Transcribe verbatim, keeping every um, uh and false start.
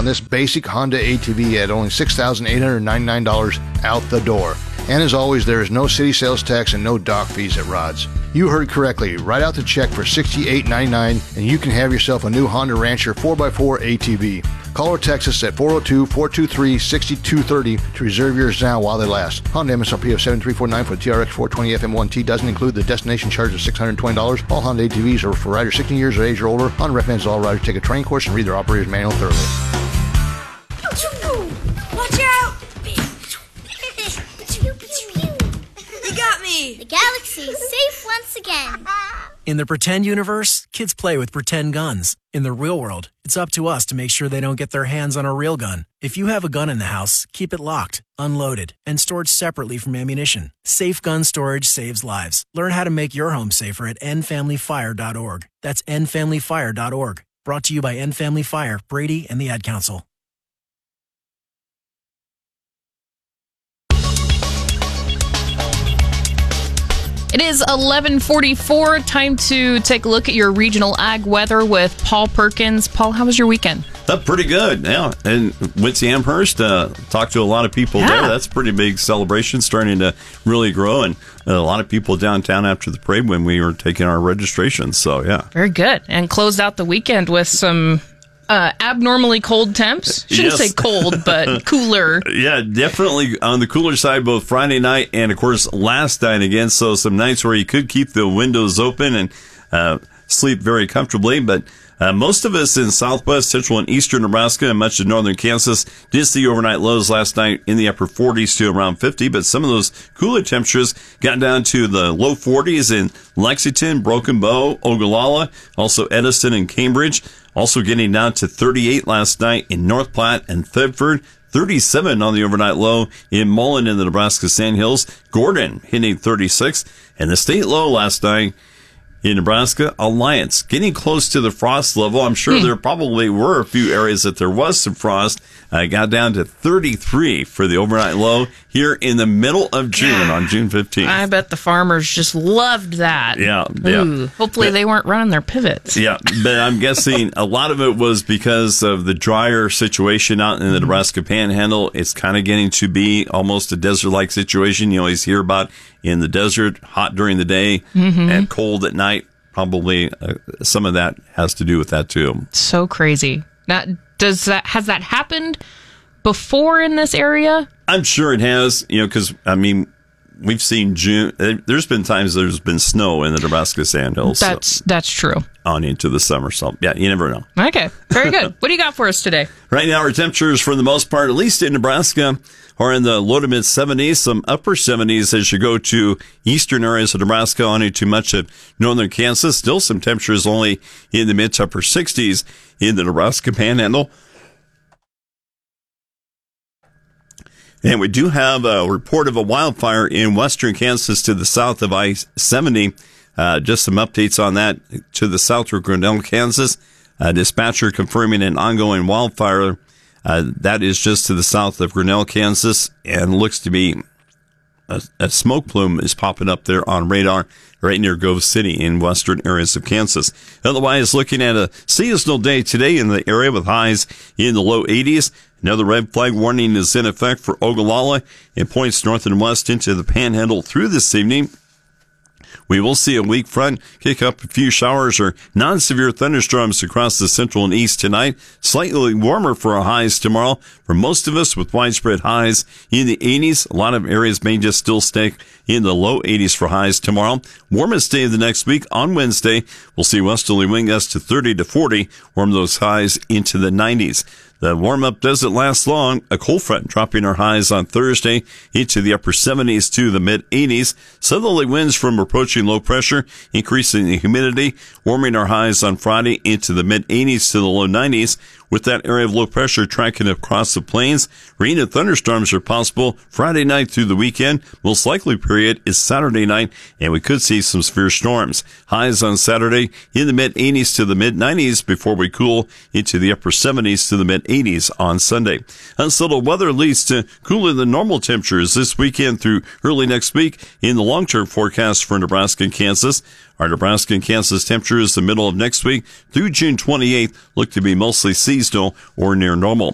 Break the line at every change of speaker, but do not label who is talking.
on this basic Honda A T V at only six thousand eight hundred ninety-nine dollars out the door. And as always, there is no city sales tax and no dock fees at Rod's. You heard correctly. Write out the check for sixty-eight ninety-nine and you can have yourself a new Honda Rancher four by four A T V. Call or text us at four oh two, four two three, six two three oh to reserve yours now while they last. Honda M S R P of seven three four nine for the T R X four twenty F M one T doesn't include the destination charge of six hundred twenty dollars. All Honda A T Vs are for riders sixteen years of age or older. Honda recommends all riders take a training course and read their operator's manual thoroughly.
Watch out! You got me!
The galaxy is safe once again.
In the pretend universe, kids play with pretend guns. In the real world, it's up to us to make sure they don't get their hands on a real gun. If you have a gun in the house, keep it locked, unloaded, and stored separately from ammunition. Safe gun storage saves lives. Learn how to make your home safer at end family fire dot org. That's end family fire dot org. Brought to you by End Family Fire, Brady, and the Ad Council.
It is eleven forty-four. Time to take a look at your regional ag weather with Paul Perkins. Paul, how was your weekend?
Uh, pretty good, yeah. And Quincy Amherst, uh, talked to a lot of people
yeah.
there. That's a pretty big celebration, starting to really grow. And a lot of people downtown after the parade when we were taking our registrations. So, yeah.
Very good. And closed out the weekend with some uh, abnormally cold temps. Shouldn't
yes.
say cold, but cooler.
Yeah, definitely on the cooler side, both Friday night and, of course, last night again. So some nights where you could keep the windows open and uh, sleep very comfortably. But uh, most of us in southwest, central, and eastern Nebraska and much of northern Kansas did see overnight lows last night in the upper forties to around fifty. But some of those cooler temperatures got down to the low forties in Lexington, Broken Bow, Ogallala, also Edison and Cambridge. Also getting down to thirty-eight last night in North Platte and Thedford. thirty-seven on the overnight low in Mullen in the Nebraska Sandhills. Gordon hitting thirty-six. And the state low last night in Nebraska, Alliance, getting close to the frost level. I'm sure there probably were a few areas that there was some frost. I uh, got down to thirty-three for the overnight low here in the middle of June on June fifteenth.
I bet the farmers just loved that.
Yeah, yeah.
Ooh, hopefully
but,
they weren't running their pivots.
Yeah, but I'm guessing a lot of it was because of the drier situation out in the Nebraska Panhandle. It's kind of getting to be almost a desert-like situation. You always hear about in the desert, hot during the day mm-hmm. and cold at night. Probably uh, some of that has to do with that too.
So crazy. Now, does that has that happened before in this area?
I'm sure it has. You know, because I mean, we've seen June. There's been times there's been snow in the Nebraska Sandhills.
That's
so,
that's true.
On into the summer, so yeah, you never know.
Okay, very good. What do you got for us today?
Right now, our temperatures for the most part, at least in Nebraska, are in the low to mid seventies, some upper seventies as you go to eastern areas of Nebraska on into much of northern Kansas. Still some temperatures only in the mid to upper sixties in the Nebraska Panhandle. And we do have a report of a wildfire in western Kansas to the south of I seventy. Uh, just some updates on that to the south of Grinnell, Kansas. Uh, dispatcher confirming an ongoing wildfire. Uh, that is just to the south of Grinnell, Kansas, and looks to be a, a smoke plume is popping up there on radar right near Grove City in western areas of Kansas. Otherwise, looking at a seasonal day today in the area with highs in the low eighties. Another red flag warning is in effect for Ogallala. It points north and west into the Panhandle through this evening. We will see a weak front kick up a few showers or non-severe thunderstorms across the central and east tonight. Slightly warmer for our highs tomorrow for most of us with widespread highs in the eighties. A lot of areas may just still stay in the low eighties for highs tomorrow. Warmest day of the next week on Wednesday. We'll see westerly wind gusts to thirty to forty. Warm those highs into the nineties. The warm-up doesn't last long. A cold front dropping our highs on Thursday into the upper seventies to the mid-eighties. Southerly winds from approaching low pressure, increasing the humidity, warming our highs on Friday into the mid-eighties to the low nineties. With that area of low pressure tracking across the plains, rain and thunderstorms are possible Friday night through the weekend. Most likely period is Saturday night, and we could see some severe storms. Highs on Saturday in the mid-eighties to the mid-nineties before we cool into the upper seventies to the mid-eighties on Sunday. Unsettled weather leads to cooler than normal temperatures this weekend through early next week in the long-term forecast for Nebraska and Kansas. Our Nebraska and Kansas temperatures the middle of next week through June twenty-eighth look to be mostly seasonal or near normal.